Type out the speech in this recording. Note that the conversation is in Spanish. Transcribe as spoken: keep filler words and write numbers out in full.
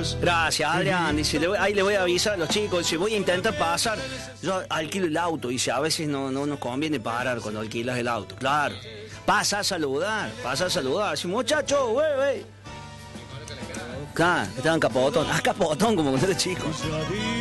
Gracias, Adrián. Dice, le voy- ahí le voy a avisar a los chicos. Dice, voy a intentar pasar. Yo alquilo el auto. Dice, a veces no, no nos conviene parar cuando alquilas el auto. Claro. Pasa a saludar, pasa a saludar. Dice, muchachos, wey, wey. Claro, que estaban capotón. Ah, capotón como cuando era chico.